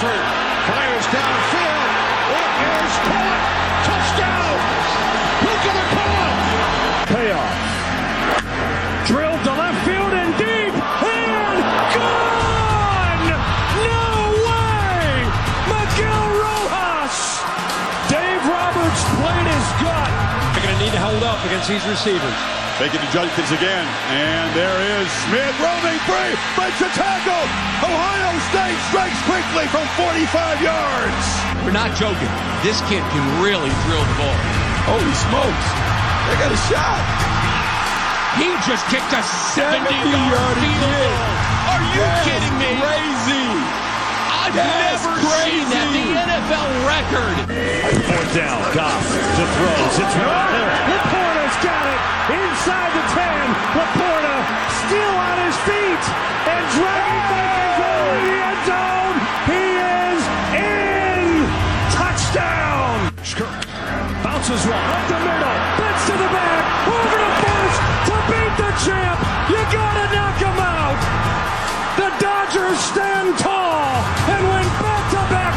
Godfrey fires downfield. It is caught. Touchdown. Who's going to call it? Payoff. Drilled to left field and deep. And gone! No way! Miguel Rojas. Dave Roberts played his gut. They're going to need to hold up against these receivers. Taking to Judkins again, and there is Smith roaming free, breaks a tackle. Ohio State strikes quickly from 45 yards. We're not joking. This kid can really drill the ball. Holy smokes, they got a shot. He just kicked a 70-yard field goal. Are you kidding me? Crazy. I've never seen that. The NFL record. Fourth down. Goff to throws. It's right there. Laporta's got it inside the 10. Laporta still on his feet and driving back into the end zone. He is in. Touchdown. Bounces one up the middle. Blitz to the back. Over to first to beat the champ. You gotta knock him out. The Dodgers stand tall and win back-to-back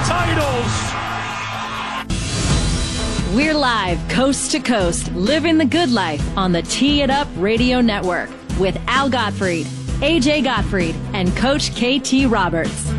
titles. We're live coast to coast, living the good life on the Tee It Up Radio Network with Al Gottfried, AJ Gottfried, and Coach KT Roberts.